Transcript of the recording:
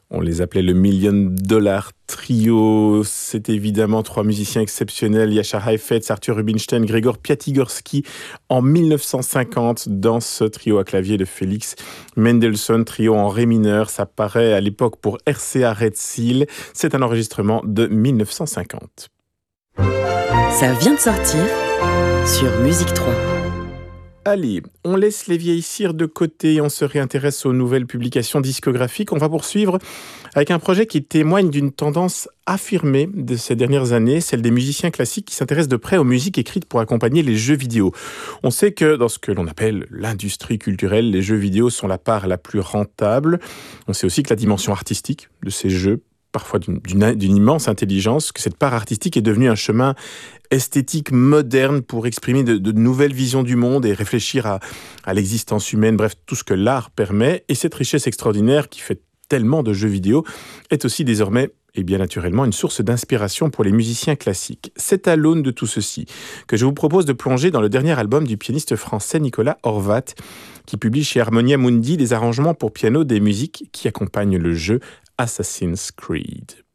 On les appelait le Million Dollar Trio. C'est évidemment trois musiciens exceptionnels, Jascha Heifetz, Arthur Rubinstein, Grégor Piatigorsky, en 1950, dans ce trio à clavier de Félix Mendelssohn, trio en ré mineur. Ça paraît à l'époque pour RCA Red Seal. C'est un enregistrement de 1950. Ça vient de sortir sur Musique 3. Allez, on laisse les vieilles cires de côté, on se réintéresse aux nouvelles publications discographiques. On va poursuivre avec un projet qui témoigne d'une tendance affirmée de ces dernières années, celle des musiciens classiques qui s'intéressent de près aux musiques écrites pour accompagner les jeux vidéo. On sait que dans ce que l'on appelle l'industrie culturelle, les jeux vidéo sont la part la plus rentable. On sait aussi que la dimension artistique de ces jeux, parfois d'une immense intelligence, que cette part artistique est devenue un chemin esthétique moderne pour exprimer de nouvelles visions du monde et réfléchir à l'existence humaine, bref, tout ce que l'art permet. Et cette richesse extraordinaire qui fait tellement de jeux vidéo est aussi désormais, et bien naturellement, une source d'inspiration pour les musiciens classiques. C'est à l'aune de tout ceci que je vous propose de plonger dans le dernier album du pianiste français Nicolas Horvat, qui publie chez Harmonia Mundi des arrangements pour piano des musiques qui accompagnent le jeu Assassin's Creed.